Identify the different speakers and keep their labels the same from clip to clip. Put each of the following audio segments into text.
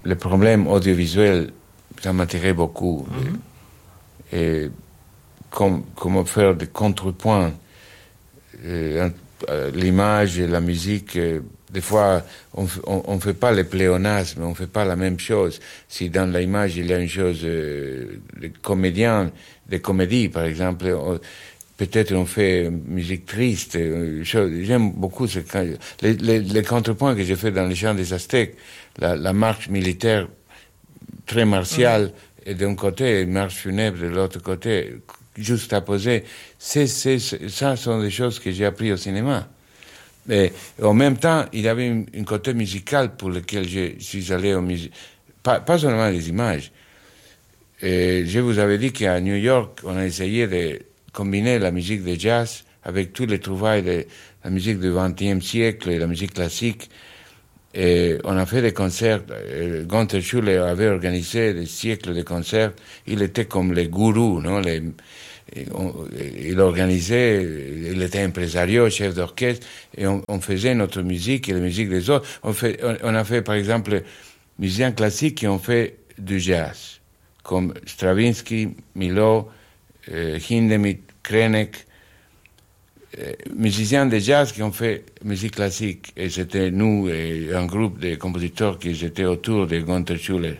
Speaker 1: les problèmes audiovisuels, ça m'intéresse beaucoup. Et comment faire des contrepoints, l'image et la musique. Des fois, on fait pas les pléonasmes, on fait pas la même chose. Si dans l'image il y a une chose, des comédiens, des comédies par exemple, peut-être on fait musique triste. J'aime beaucoup les contrepoints que j'ai fait dans les chants des Aztèques, la marche militaire très martiale et d'un côté, une marche funèbre de l'autre côté, juste opposé. Ça sont des choses que j'ai appris au cinéma. Et en même temps, il y avait un côté musical pour lequel je suis allé au musée. Pas seulement les images. Et je vous avais dit qu'à New York, on a essayé de combiner la musique de jazz avec tous les trouvailles de la musique du XXe siècle et la musique classique. Et on a fait des concerts. Gunther Schuller avait organisé des siècles de concerts. Il était comme les gourous, non? Il organisait, il était impresario, chef d'orchestre, et on faisait notre musique et la musique des autres. On a fait, par exemple, musiciens classiques qui ont fait du jazz, comme Stravinsky, Milhaud, Hindemith, Krenek, musiciens de jazz qui ont fait musique classique. Et c'était nous et un groupe de compositeurs qui étaient autour de Gunther Schuller.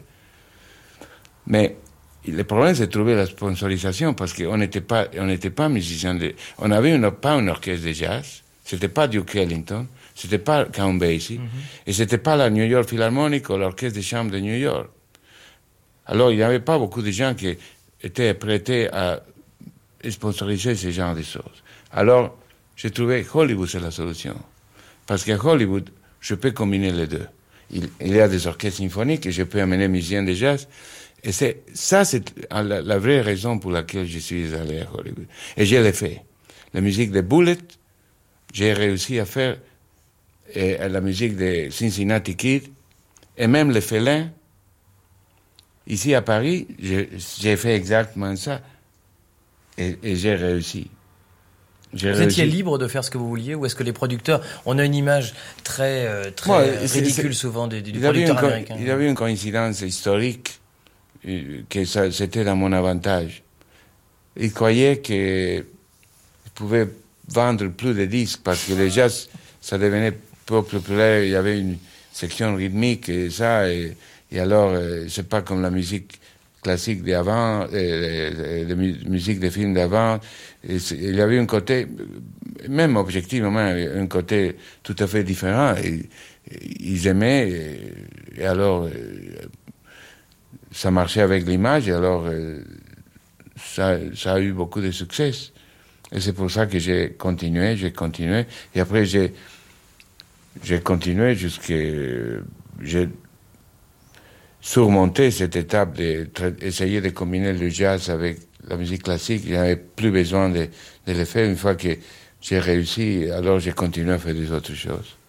Speaker 1: Mais le problème, c'est de trouver la sponsorisation parce qu'on n'était pas musiciens on avait pas un orchestre de jazz, c'était pas Duke Ellington, c'était pas Count Basie, et c'était pas la New York Philharmonic ou l'orchestre de chambre de New York. Alors, il n'y avait pas beaucoup de gens qui étaient prêts à sponsoriser ce genre de choses. Alors, j'ai trouvé Hollywood, c'est la solution. Parce qu'à Hollywood, je peux combiner les deux. Il y a des orchestres symphoniques et je peux amener musiciens de jazz. Et c'est la vraie raison pour laquelle je suis allé à Hollywood. Et je l'ai fait. La musique de Bullet, j'ai réussi à faire la musique de Cincinnati Kid, et même les félins. Ici à Paris, j'ai fait exactement ça. Et j'ai réussi.
Speaker 2: Vous étiez libre de faire ce que vous vouliez, ou est-ce que les producteurs, on a une image très ridicule souvent du producteur américain?
Speaker 1: Il y avait une coïncidence historique que c'était dans mon avantage. Ils croyaient qu'ils pouvaient vendre plus de disques parce que le jazz, ça devenait peu populaire. Il y avait une section rythmique et ça, et alors c'est pas comme la musique classique d'avant, la musique des films d'avant. Il y avait un côté, même objectivement, un côté tout à fait différent. Ils aimaient, et alors ça marchait avec l'image, et alors ça a eu beaucoup de succès. Et c'est pour ça que j'ai continué, et après j'ai continué jusqu'à j'ai surmonté cette étape d'essayer de combiner le jazz avec la musique classique. Il n'y avait plus besoin de le faire. Une fois que j'ai réussi, alors j'ai continué à faire des autres choses.